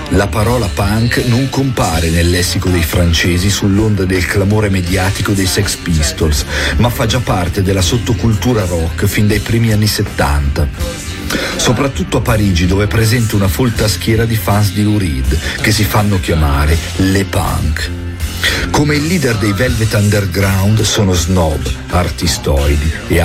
La parola punk non compare nel lessico dei francesi sull'onda del clamore mediatico dei Sex Pistols, ma fa già parte della sottocultura rock fin dai primi anni 70. Soprattutto a Parigi, dove è presente una folta schiera di fans di Lou Reed, che si fanno chiamare le punk. Come il leader dei Velvet Underground sono snob, artistoidi e